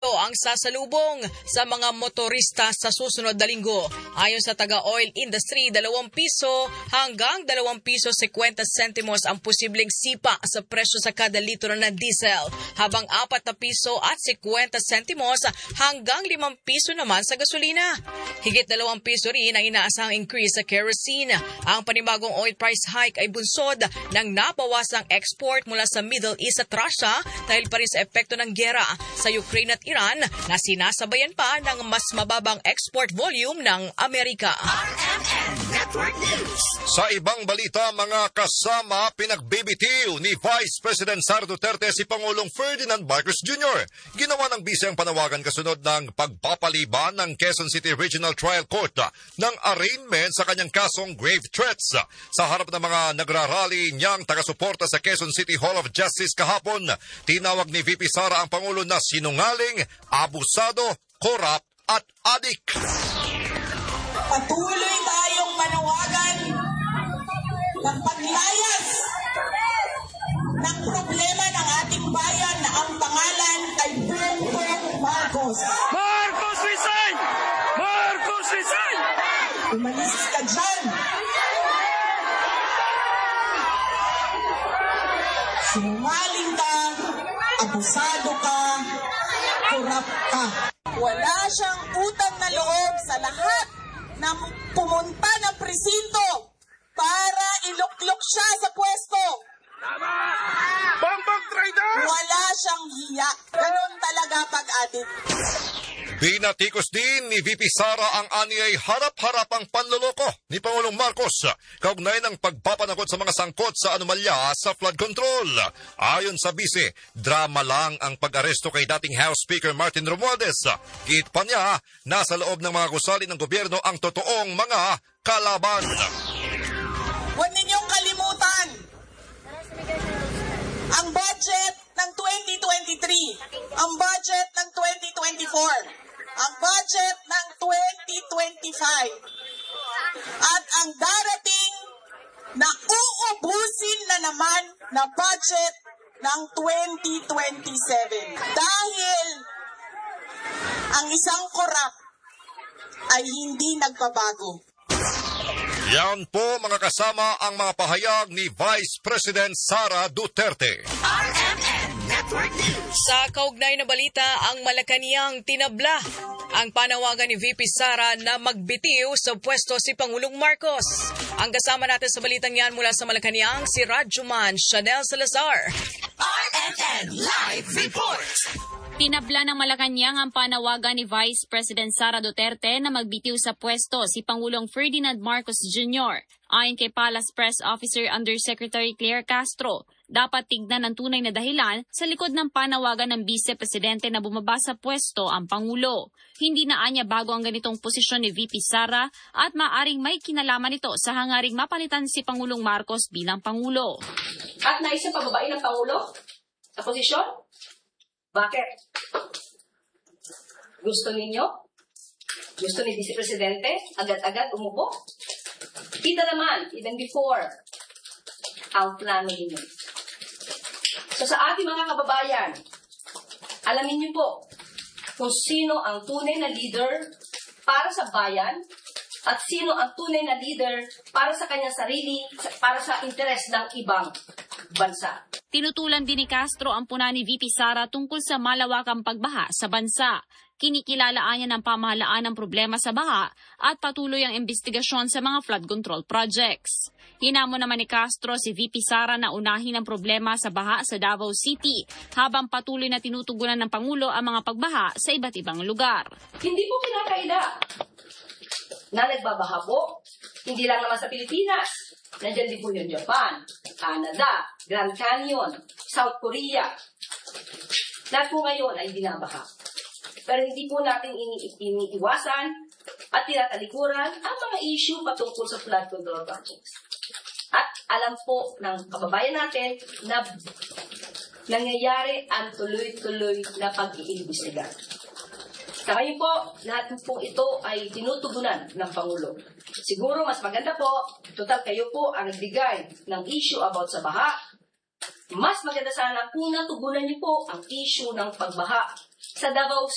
Ito ang sasalubong sa mga motorista sa susunod na linggo. Ayon sa taga-oil industry, 2 piso hanggang 2 piso 50 sentimos ang posibleng sipa sa presyo sa kada litro ng diesel, habang 4 piso at 50 sentimos hanggang 5 piso naman sa gasolina. Higit 2 piso rin ang inaasahang increase sa kerosene. Ang panibagong oil price hike ay bunsod ng napawasang export mula sa Middle East at Russia dahil pa rin sa epekto ng giyera sa Ukraine at Iran na sinasabayan pa ng mas mababang export volume ng Amerika. Sa ibang balita, mga kasama, pinagbibitiw ni Vice President Sara Duterte si Pangulong Ferdinand Marcos Jr. Ginawa ng bise ang panawagan kasunod ng pagpapaliban ng Quezon City Regional Trial Court ng arraignment sa kanyang kasong grave threats. Sa harap ng mga nagrarally niyang taga-suporta sa Quezon City Hall of Justice kahapon, tinawag ni VP Sara ang Pangulo na sinungaling, abusado, korap at adik. Patuloy tayong manawagan ng paglayas ng problema ng ating bayan na ang pangalan ay Bongbong Marcos. Marcos resign! Marcos resign! Umalis ka dyan! Sinungaling ka, abusado ka, korap ka. Wala siyang utang na loob sa lahat na pumunta ng presinto para iluklok siya sa pwesto. Tama! Bongbong traitor! Wala siyang hiya. Ganon talaga pag-adik. Binatikos din ni VP Sara ang anyay harap-harapang panloloko ni Pangulong Marcos kaugnay ng pagpapanagot sa mga sangkot sa anomalya sa flood control. Ayon sa bise, drama lang ang pag-aresto kay dating House Speaker Martin Romualdez. Giit pa niya, nasa loob ng mga gusali ng gobyerno ang totoong mga kalaban. Huwag ninyong kalimutan ang budget ng 2023, ang budget ng 2024, ang budget ng 2025, at ang darating na uubusin na naman na budget ng 2027. Dahil ang isang korap ay hindi nagbabago. Yan po mga kasama ang mga pahayag ni Vice President Sara Duterte. Sa kaugnay na balita, ang Malacanang tinabla ang panawagan ni VP Sara na magbitiw sa pwesto si Pangulong Marcos. Ang kasama natin sa balitang yan mula sa Malacanang, si Radjuman Chanel Salazar. RMN Live Report. Tinabla ng Malacanang ang panawagan ni Vice President Sara Duterte na magbitiw sa pwesto si Pangulong Ferdinand Marcos Jr. Ayon kay Palace Press Officer Undersecretary Claire Castro, dapat tignan ang tunay na dahilan sa likod ng panawagan ng Vice Presidente na bumaba sa pwesto ang Pangulo. Hindi na anya bago ang ganitong posisyon ni VP Sara at maaring may kinalaman ito sa hangaring mapalitan si Pangulong Marcos bilang Pangulo. At naisip pababain ng Pangulo sa posisyon? Bakit? Gusto ninyo? Gusto ni Vice Presidente agad-agad umupo? Kita naman, even before, ang plano ninyo. So sa ating mga kababayan, alamin niyo po kung sino ang tunay na leader para sa bayan at sino ang tunay na leader para sa kanyang sarili, para sa interes ng ibang bansa. Tinutulan din ni Castro ang puna ni VP Sara tungkol sa malawakang pagbaha sa bansa. Kinikilalaan niya ng pamahalaan ng problema sa baha at patuloy ang investigasyon sa mga flood control projects. Hinamon naman ni Castro si VP Sara na unahin ang problema sa baha sa Davao City habang patuloy na tinutugunan ng Pangulo ang mga pagbaha sa iba't ibang lugar. Hindi po kinakaida na nagbabaha po. Hindi lang naman sa Pilipinas. Nandiyan din po yung Japan, Canada, Grand Canyon, South Korea. Lahat po ngayon ay binabaha. Pero hindi po natin iniiwasan at tinatalikuran ang mga issue patungkol sa flood control projects. At alam po ng kababayan natin na nangyayari ang tuloy-tuloy na pag-iimbestiga. Sa ngayon po, lahat po ito ay tinutugunan ng Pangulo. Siguro mas maganda po, total kayo po ang nagbigay ng issue about sa baha. Mas maganda sana kung natugunan niyo po ang issue ng pagbaha sa Davao